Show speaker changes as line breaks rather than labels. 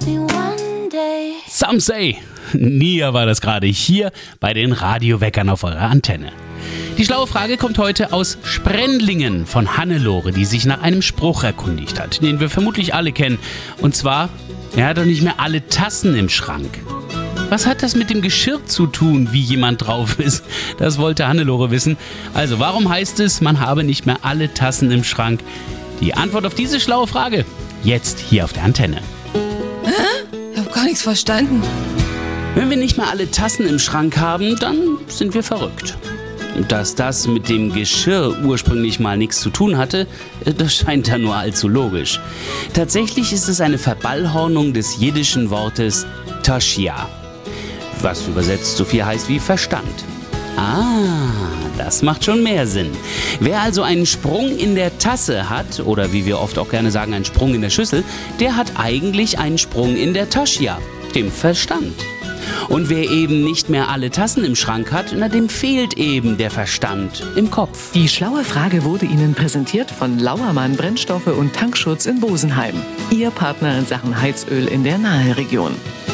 Some say. Nia war das gerade hier bei den Radioweckern auf eurer Antenne. Die schlaue Frage kommt heute aus Sprendlingen von Hannelore, die sich nach einem Spruch erkundigt hat, den wir vermutlich alle kennen. Und zwar, er hat doch nicht mehr alle Tassen im Schrank. Was hat das mit dem Geschirr zu tun, wie jemand drauf ist? Das wollte Hannelore wissen. Also, warum heißt es, man habe nicht mehr alle Tassen im Schrank? Die Antwort auf diese schlaue Frage jetzt hier auf der Antenne.
Ich habe gar nichts verstanden.
Wenn wir nicht mehr alle Tassen im Schrank haben, dann sind wir verrückt. Dass das mit dem Geschirr ursprünglich mal nichts zu tun hatte, das scheint ja nur allzu logisch. Tatsächlich ist es eine Verballhornung des jiddischen Wortes Toshia, was übersetzt so viel heißt wie Verstand. Das macht schon mehr Sinn. Wer also einen Sprung in der Tasse hat, oder wie wir oft auch gerne sagen, einen Sprung in der Schüssel, der hat eigentlich einen Sprung in der Toshia, dem Verstand. Und wer eben nicht mehr alle Tassen im Schrank hat, dem fehlt eben der Verstand im Kopf.
Die schlaue Frage wurde Ihnen präsentiert von Lauermann Brennstoffe und Tankschutz in Bosenheim. Ihr Partner in Sachen Heizöl in der Naheregion.